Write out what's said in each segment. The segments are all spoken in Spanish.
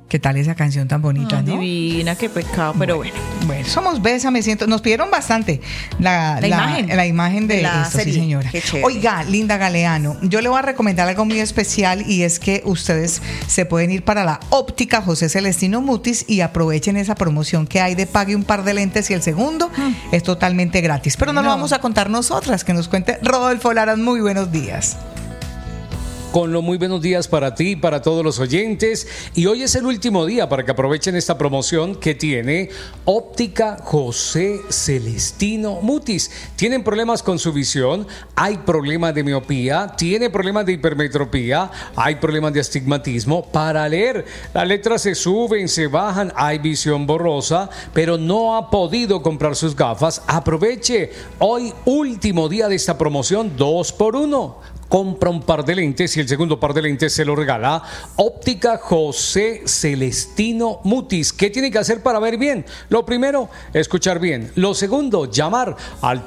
¿Qué tal esa canción tan bonita, no? Divina, qué pecado, pero bueno. Bueno, somos Bésame, siento. Nos pidieron bastante la imagen de la esto, serie. sí, señora. Qué chévere. Oiga, Linda Galeano, yo le voy a recomendar algo muy especial y es que ustedes se pueden ir para la óptica José Celestino Mutis y aprovechen esa promoción que hay de pague un par de lentes y el segundo es totalmente gratis. Pero no lo vamos a contar nosotras, que nos cuente Rodolfo Lara. Muy buenos días. Con los muy buenos días para ti y para todos los oyentes. Y hoy es el último día para que aprovechen esta promoción que tiene Óptica José Celestino Mutis. ¿Tienen problemas con su visión? ¿Hay problemas de miopía? ¿Tiene problemas de hipermetropía? ¿Hay problemas de astigmatismo? Para leer, las letras se suben, se bajan, hay visión borrosa, pero no ha podido comprar sus gafas. Aproveche. Hoy, último día de esta promoción, 2x1. Compra un par de lentes y el segundo par de lentes se lo regala Óptica José Celestino Mutis. ¿Qué tiene que hacer para ver bien? Lo primero, escuchar bien. Lo segundo, llamar al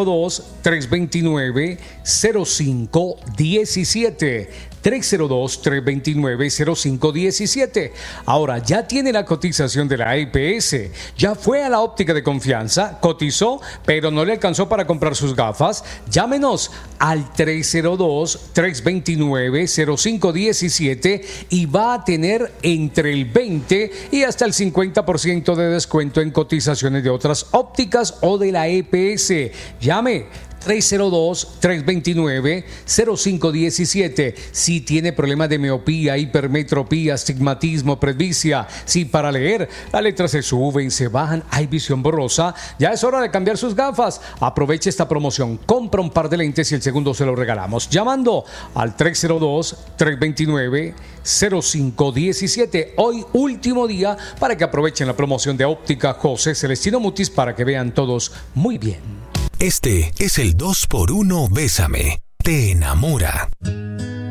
302-329-0517. 302-329-0517. Ahora, ya tiene la cotización de la EPS. Ya fue a la óptica de confianza, cotizó, pero no le alcanzó para comprar sus gafas. Llámenos al 302-329-0517 y va a tener entre el 20 y hasta el 50% de descuento en cotizaciones de otras ópticas o de la EPS. Llame 302-329-0517. Si tiene problemas de miopía, hipermetropía, astigmatismo, presbicia, si para leer las letras se suben, se bajan, hay visión borrosa, ya es hora de cambiar sus gafas. Aproveche esta promoción. Compra un par de lentes y el segundo se lo regalamos. Llamando al 302-329-0517. Hoy, último día para que aprovechen la promoción de Óptica José Celestino Mutis para que vean todos muy bien. Este es el 2x1 Bésame. Te enamora.